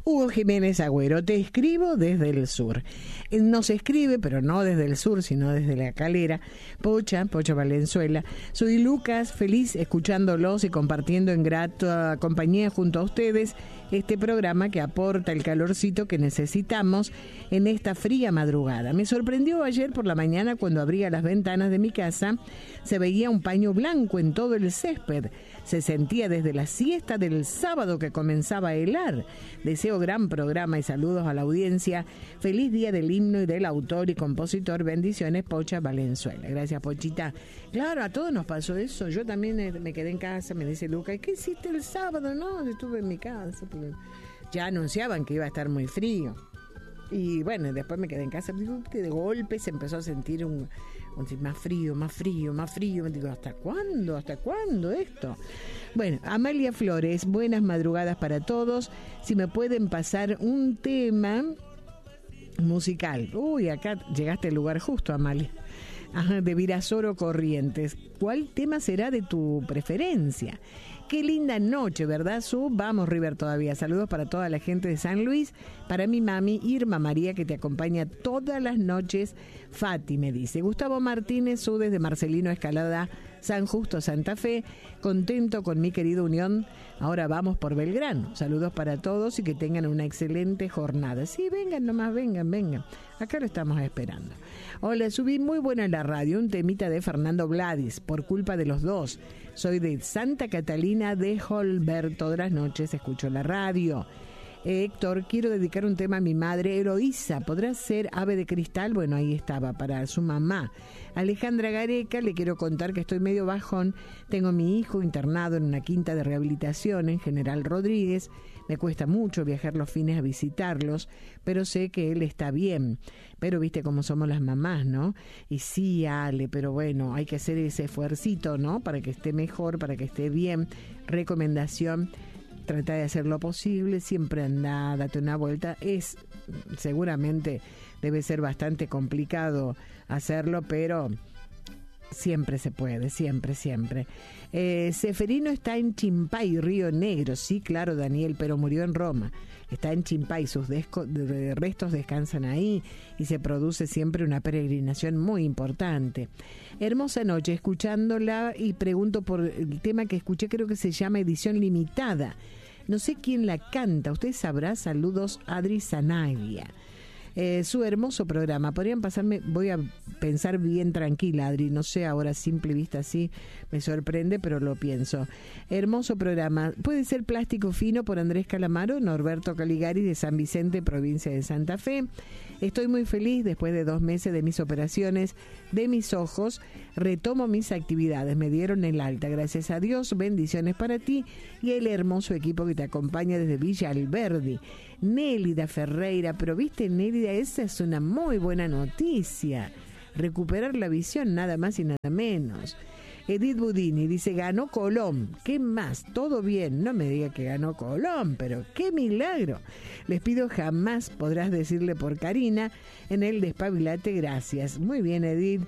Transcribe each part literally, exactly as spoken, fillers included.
Hugo Jiménez Agüero, te escribo desde el sur. Nos escribe, pero no desde el sur, sino desde la Calera. Pocha, Pocha Valenzuela. Soy Lucas, feliz escuchándolos y compartiendo en grata compañía junto a ustedes este programa que aporta el calorcito que necesitamos en esta fría madrugada. Me sorprendió ayer por la mañana cuando abría las ventanas de mi casa, se veía un paño blanco en todo el césped. Se sentía desde la siesta del sábado que comenzaba a helar. Deseo gran programa y saludos a la audiencia. Feliz día del himno y del autor y compositor. Bendiciones, Pocha Valenzuela. Gracias, Pochita. Claro, a todos nos pasó eso. Yo también me quedé en casa, me dice Lucas, ¿qué hiciste el sábado? No, estuve en mi casa. Porque ya anunciaban que iba a estar muy frío. Y bueno, después me quedé en casa. De golpe se empezó a sentir un, un más frío, más frío, más frío. Me digo, ¿hasta cuándo? ¿Hasta cuándo esto? Bueno, Amalia Flores, buenas madrugadas para todos. Si me pueden pasar un tema musical. Uy, acá llegaste al lugar justo, Amalia. Ajá, de Virasoro Corrientes. ¿Cuál tema será de tu preferencia? Qué linda noche, ¿verdad, Su? Vamos, River, todavía. Saludos para toda la gente de San Luis. Para mi mami, Irma María, que te acompaña todas las noches. Fati, me dice. Gustavo Martínez, Su, desde Marcelino Escalada, San Justo, Santa Fe. Contento con mi querida Unión. Ahora vamos por Belgrano. Saludos para todos y que tengan una excelente jornada. Sí, vengan nomás, vengan, vengan. Acá lo estamos esperando. Hola, subí muy buena la radio, un temita de Fernando Vladis, por culpa de los dos. Soy de Santa Catalina de Holberg, todas las noches escucho la radio. Eh, Héctor, quiero dedicar un tema a mi madre Eloísa, ¿podrá ser Ave de Cristal? Bueno, ahí estaba, para su mamá. Alejandra Gareca, le quiero contar que estoy medio bajón, tengo a mi hijo internado en una quinta de rehabilitación en General Rodríguez, me cuesta mucho viajar los fines a visitarlos, pero sé que él está bien, pero viste cómo somos las mamás, ¿no? Y sí, Ale, pero bueno, hay que hacer ese esfuercito, ¿no? Para que esté mejor, para que esté bien. Recomendación, trata de hacer lo posible, siempre anda, date una vuelta. Es, seguramente debe ser bastante complicado hacerlo, pero siempre se puede, siempre, siempre. Eh, Seferino está en Chimpay, Río Negro. Sí, claro, Daniel, pero murió en Roma. Está en Chimpay, sus desco- de restos descansan ahí y se produce siempre una peregrinación muy importante. Hermosa noche, escuchándola y pregunto por el tema que escuché, creo que se llama Edición Limitada. No sé quién la canta, usted sabrá. Saludos, Adri Zanaglia. Eh, su hermoso programa, podrían pasarme, voy a pensar bien tranquila, Adri, no sé, ahora a simple vista así me sorprende, pero lo pienso. Hermoso programa, puede ser Plástico Fino por Andrés Calamaro, Norberto Caligari de San Vicente, provincia de Santa Fe. Estoy muy feliz después de dos meses de mis operaciones de mis ojos, retomo mis actividades, me dieron el alta, gracias a Dios, bendiciones para ti y el hermoso equipo que te acompaña desde Villa Alberdi. Nélida Ferreira, pero viste, Nélida, esa es una muy buena noticia. Recuperar la visión, nada más y nada menos. Edith Budini dice, ganó Colón. ¿Qué más? Todo bien. No me diga que ganó Colón, pero qué milagro. Les pido, jamás podrás decirle por Karina en el Despabilate, gracias. Muy bien, Edith.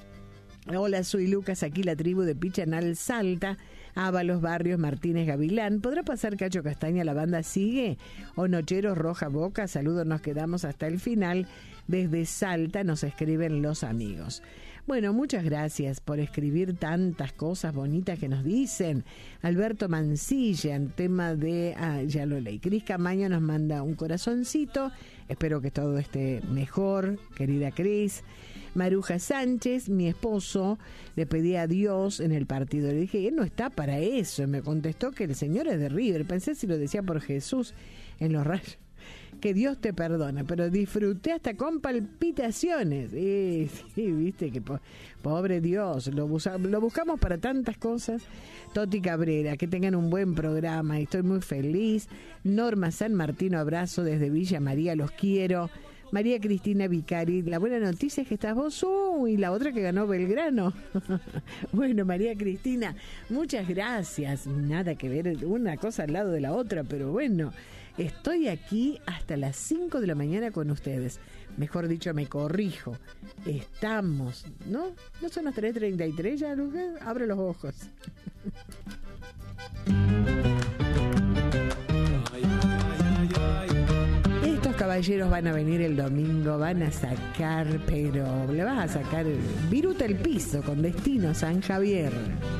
Hola, soy Lucas, aquí la tribu de Pichanal Salta, Ábalos Barrios, Martínez Gavilán. ¿Podrá pasar Cacho Castaña, la banda sigue? O Nocheros Roja Boca, saludos, nos quedamos hasta el final. Desde Salta nos escriben los amigos. Bueno, muchas gracias por escribir tantas cosas bonitas que nos dicen. Alberto Mancilla, en tema de... Ah, ya lo leí. Cris Camaño nos manda un corazoncito. Espero que todo esté mejor, querida Cris. Maruja Sánchez, mi esposo, le pedí a Dios en el partido. Le dije, él no está para eso. Y me contestó que el Señor es de River. Pensé si lo decía por Jesús en los rayos. Que Dios te perdona, pero disfruté hasta con palpitaciones. Sí, sí, viste que po- pobre Dios, lo, busa- lo buscamos para tantas cosas. Toti Cabrera, que tengan un buen programa, estoy muy feliz. Norma San Martino, abrazo desde Villa María, los quiero. María Cristina Vicari, la buena noticia es que estás vos, uh, y la otra que ganó Belgrano. Bueno, María Cristina, muchas gracias. Nada que ver una cosa al lado de la otra, pero bueno, estoy aquí hasta las cinco de la mañana con ustedes. Mejor dicho, me corrijo. Estamos, ¿no? ¿No son las tres treinta y tres ya, Lucas? Abre los ojos. Ay, ay, ay, ay. caballeros van a venir el domingo, van a sacar, pero le vas a sacar viruta el piso con destino San Javier.